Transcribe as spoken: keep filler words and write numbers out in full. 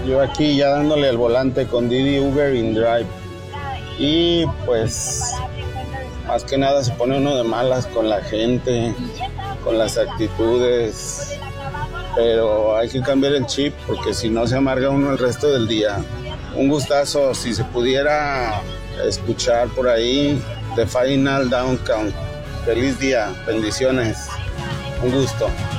Yo aquí ya dándole el volante con Didi, Uber, InDrive. Y pues más que nada se pone uno de malas con la gente, con las actitudes. Pero hay que cambiar el chip porque si no se amarga uno el resto del día. Un gustazo, si se pudiera escuchar por ahí The Final Down Count. Feliz día, bendiciones, un gusto.